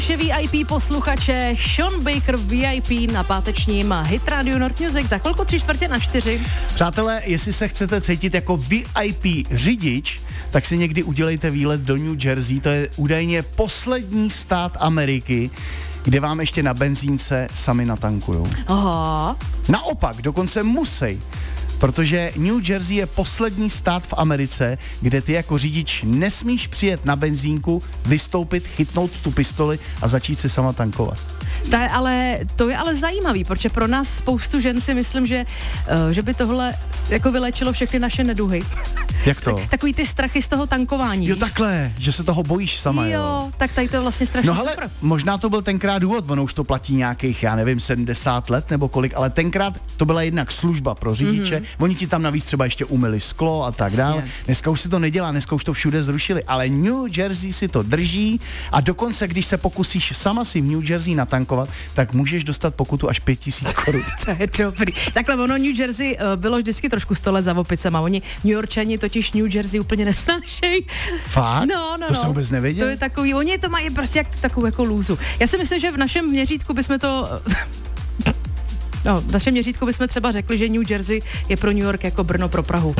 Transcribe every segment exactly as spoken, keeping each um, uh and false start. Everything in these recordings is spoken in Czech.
V I P posluchače, Sean Baker V I P na pátečním Hit Radio North Music, za chvilku tři čtvrtě na čtyři. Přátelé, jestli se chcete cítit jako V I P řidič, tak si někdy udělejte výlet do New Jersey, to je údajně poslední stát Ameriky, kde vám ještě na benzínce sami natankujou. Aha. Naopak, dokonce musí, protože New Jersey je poslední stát v Americe, kde ty jako řidič nesmíš přijet na benzínku, vystoupit, chytnout tu pistoli a začít si sama tankovat. To je ale, to je ale zajímavý, protože pro nás spoustu žen si myslím, že, uh, že by tohle jako vylečilo všechny naše neduhy. Jak to? Tak, takový ty strachy z toho tankování. Jo, takhle, že se toho bojíš sama, jo. Jo, tak tady to je vlastně strašně no, hele, super. Možná to byl tenkrát důvod, ono už to platí nějakých, já nevím, sedmdesát let nebo kolik, ale tenkrát to byla jednak služba pro řidiče, mm-hmm. oni ti tam navíc třeba ještě umyli sklo a tak dále. Dneska už se to nedělá, dneska už to všude zrušili, ale New Jersey si to drží a dokonce, když se pokusíš sama si v New Jersey natankovat, tak můžeš dostat pokutu až pět tisíc korun. To je dobrý. Takhle ono New Jersey uh, bylo vždycky trošku sto let za opicema. Oni New Yorkčani totiž New Jersey úplně nesnášejí. Fakt? No, no, to no. jsem vůbec nevěděl. To je takový, oni to mají prostě jak takovou jako lůzu. Já si myslím, že v našem měřítku bychom to... No, v našem měřítku bychom třeba řekli, že New Jersey je pro New York jako Brno pro Prahu.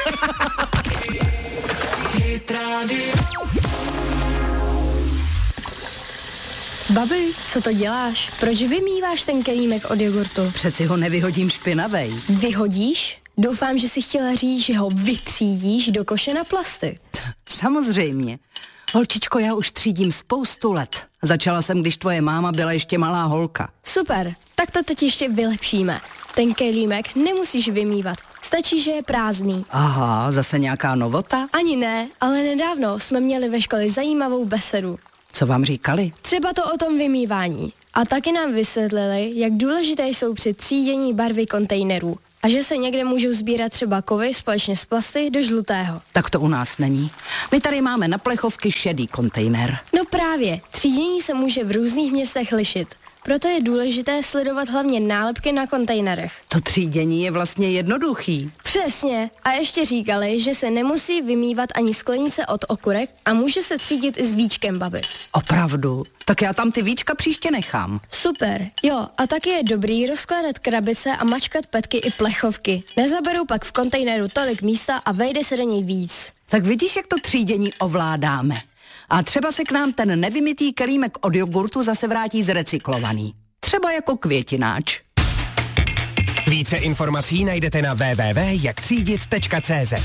Babi, co to děláš? Proč vymýváš ten kelímek od jogurtu? Přeci ho nevyhodím špinavej. Vyhodíš? Doufám, že si chtěla říct, že ho vytřídíš do koše na plasty. Samozřejmě. Holčičko, já už třídím spoustu let. Začala jsem, když tvoje máma byla ještě malá holka. Super, tak to teď ještě vylepšíme. Ten kelímek nemusíš vymývat. Stačí, že je prázdný. Aha, zase nějaká novota? Ani ne, ale nedávno jsme měli ve škole zajímavou besedu. Co vám říkali? Třeba to o tom vymývání. A taky nám vysvětlili, jak důležité jsou při třídění barvy kontejnerů. A že se někde můžou sbírat třeba kovy společně s plasty do žlutého. Tak to u nás není. My tady máme na plechovky šedý kontejner. No právě, třídění se může v různých městech lišit. Proto je důležité sledovat hlavně nálepky na kontejnerech. To třídění je vlastně jednoduchý. Přesně. A ještě říkali, že se nemusí vymývat ani sklenice od okurek a může se třídit i s víčkem, babi. Opravdu? Tak já tam ty víčka příště nechám. Super. Jo, a taky je dobrý rozkládat krabice a mačkat petky i plechovky. Nezaberou pak v kontejneru tolik místa a vejde se do něj víc. Tak vidíš, jak to třídění ovládáme. A třeba se k nám ten nevymytý kelímek od jogurtu zase vrátí zrecyklovaný. Třeba jako květináč. Více informací najdete na w w w tečka jak třídit tečka c z.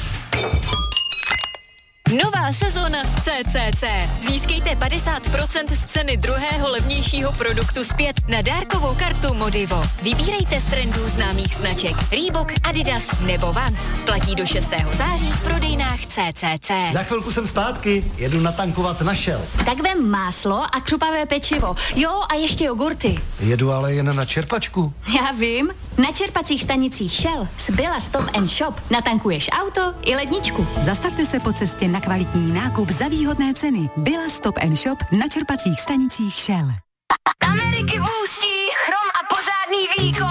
Nová sezóna z C C C. Získejte padesát procent z ceny druhého levnějšího produktu zpět na dárkovou kartu Modivo. Vybírejte z trendů známých značek Reebok, Adidas nebo Vans. Platí do šestého září v prodejnách C C C. Za chvilku jsem zpátky, jedu natankovat na Shell. Tak vem máslo a křupavé pečivo. Jo, a ještě jogurty. Jedu ale jen na čerpačku. Já vím. Na čerpacích stanicích Shell z Billa Stop and Shop natankuješ auto i ledničku. Zastavte se po cestě na kvalitní nákup za výhodné ceny. Billa Stop and Shop na čerpacích stanicích Shell. Ameriky v ústí, chrom a pořádný výkon.